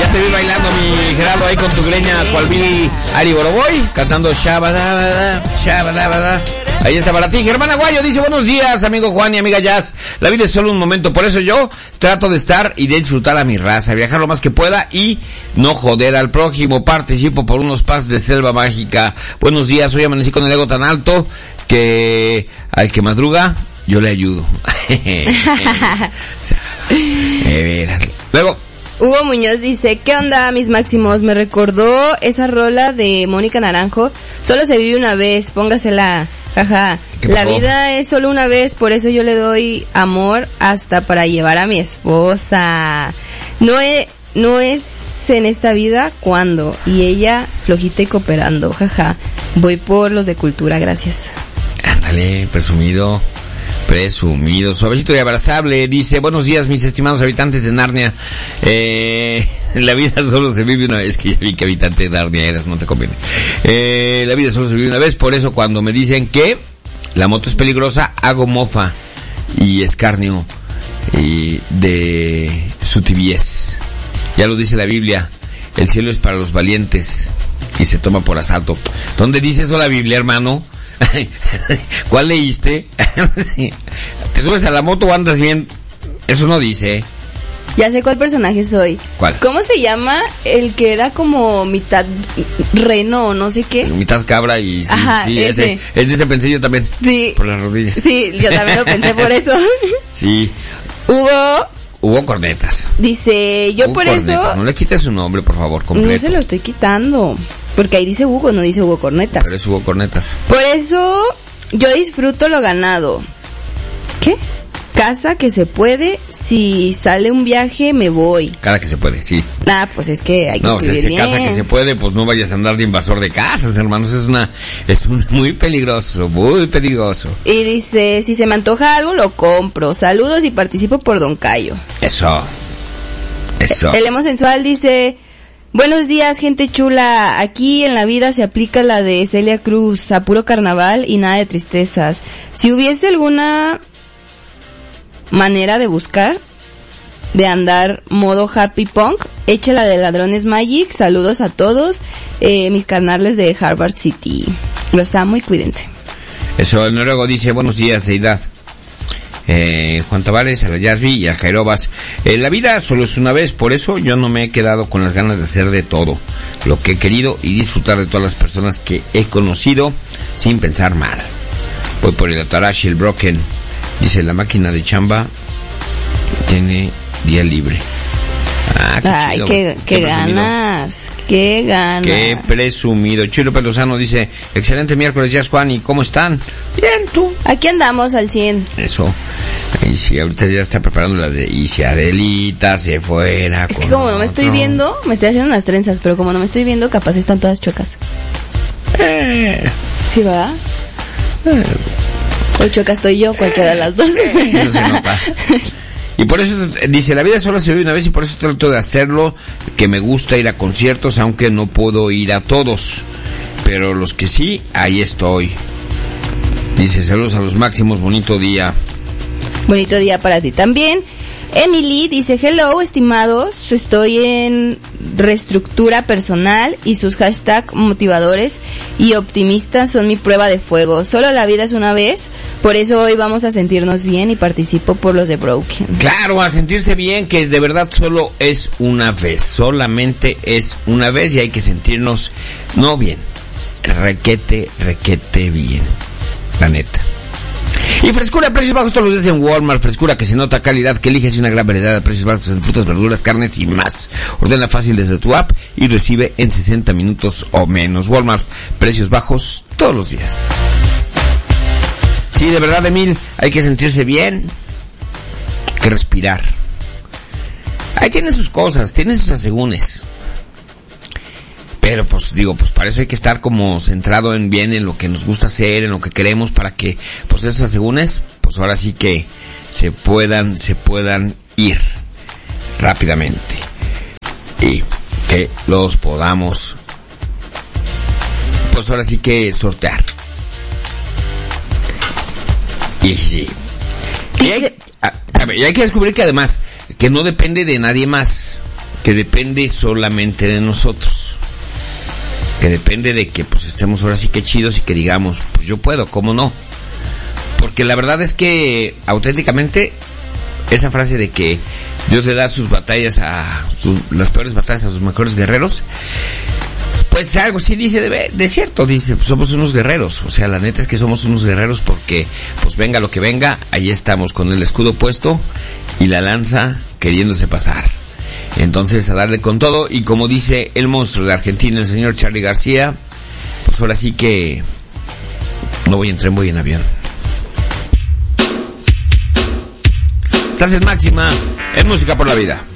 te vi bailando, mi Gerardo, ahí con tu greña, cual vi Ari Boroboy, cantando Shabadabada, Shabadabada. Ahí está para ti. Germán Aguayo dice, buenos días, amigo Juan y amiga Jazz. La vida es solo un momento, por eso yo trato de estar y de disfrutar a mi raza, viajar lo más que pueda y no joder al prójimo. Participo por unos pases de selva mágica. Buenos días, hoy amanecí con el ego tan alto que al que madruga yo le ayudo. Luego Hugo Muñoz dice, ¿qué onda, mis máximos? Me recordó esa rola de Mónica Naranjo. Solo se vive una vez, póngasela. Jaja, la vida es solo una vez, por eso yo le doy amor hasta para llevar a mi esposa. No es en esta vida cuando, y ella flojita y cooperando, jaja. Voy por los de cultura, gracias. Ándale, presumido, suavecito y abrazable. Dice, buenos días, mis estimados habitantes de Narnia. La vida solo se vive una vez, que ya vi que habitante de Narnia eras, no te conviene. La vida solo se vive una vez, por eso cuando me dicen que la moto es peligrosa, hago mofa y escarnio de su tibiez. Ya lo dice la Biblia, el cielo es para los valientes y se toma por asalto. ¿Dónde dice eso la Biblia, hermano? ¿Cuál leíste? ¿Te subes a la moto o andas bien? Eso no dice. Ya sé cuál personaje soy. ¿Cuál? ¿Cómo se llama el que era como mitad reno o no sé qué? Mitad cabra y... Sí, ajá, sí, ese pensé yo también. Sí. Por las rodillas. Sí, yo también lo pensé por eso. Sí. Hugo Cornetas. Dice, yo Hugo por Cornetas. eso... No le quites su nombre, por favor, completo. No se lo estoy quitando. Porque ahí dice Hugo, no dice Hugo Cornetas. Pero es Hugo Cornetas. Por eso yo disfruto lo ganado. ¿Qué? Casa que se puede, si sale un viaje me voy. Cada que se puede, sí. Pues es que hay que no, si es que bien. Casa que se puede, pues no vayas a andar de invasor de casas, hermanos. Es muy peligroso, muy peligroso. Y dice, si se me antoja algo, lo compro. Saludos y participo por Don Cayo. Eso. El emo sensual dice, buenos días, gente chula. Aquí en la vida se aplica la de Celia Cruz, a puro carnaval y nada de tristezas. Si hubiese alguna manera de buscar, de andar modo happy punk, échela de Ladrones Magic. Saludos a todos, mis carnales de Harvard City. Los amo y cuídense. Eso, el noruego dice, buenos días, deidad. Juan Tavares, a la Yasby y a Jairobas. La vida solo es una vez, por eso yo no me he quedado con las ganas de hacer de todo lo que he querido y disfrutar de todas las personas que he conocido sin pensar mal. Voy por el Atarashi, el Broken. Dice, la máquina de chamba tiene día libre. Ay, qué ganas, qué ganas. Qué presumido. Chilo Pelosano dice, excelente miércoles, Jazz Juan, ¿y cómo están? Bien, ¿tú? Aquí andamos al 100. Eso. Y si ahorita ya está preparando la de, y si Adelita se fuera. Es que como no me estoy viendo, me estoy haciendo unas trenzas, pero como no me estoy viendo, capaz están todas chuecas. ¿Sí, verdad? O choca estoy yo, cualquiera de las dos. No se nota. Y por eso dice, la vida solo se vive una vez y por eso trato de hacerlo, que me gusta ir a conciertos, aunque no puedo ir a todos. Pero los que sí, ahí estoy. Dice, saludos a los máximos, bonito día. Bonito día para ti también. Emily dice, hello, estimados, estoy en reestructura personal y sus hashtag motivadores y optimistas son mi prueba de fuego. Solo la vida es una vez, por eso hoy vamos a sentirnos bien y participo por los de Broken. Claro, a sentirse bien, que de verdad solo es una vez, solamente es una vez y hay que sentirnos, no bien, requete bien, la neta. Y frescura, precios bajos todos los días en Walmart. Frescura que se nota, calidad que eliges y una gran variedad de precios bajos en frutas, verduras, carnes y más. Ordena fácil desde tu app y recibe en 60 minutos o menos. Walmart, precios bajos todos los días. Sí, de verdad, Emil, hay que sentirse bien, hay que respirar. Ahí tiene sus cosas, tiene sus asegúnes. Pero pues digo, pues para eso hay que estar como centrado en bien, en lo que nos gusta hacer, en lo que queremos, para que pues esos asegúnes, pues ahora sí que se puedan ir rápidamente y que los podamos pues ahora sí que sortear. Y sí. Y hay que descubrir que además que no depende de nadie más. que depende solamente de nosotros, que depende de que pues estemos ahora sí que chidos y que digamos, pues yo puedo, ¿cómo no? Porque la verdad es que auténticamente esa frase de que Dios le da sus batallas las peores batallas a sus mejores guerreros, pues algo sí dice de cierto, dice, pues somos unos guerreros, o sea, la neta es que somos unos guerreros porque, pues venga lo que venga, ahí estamos con el escudo puesto y la lanza queriéndose pasar. Entonces a darle con todo, y como dice el monstruo de Argentina, el señor Charly García, pues ahora sí que no voy en tren, voy en avión. Estás en Máxima, en Música por la Vida.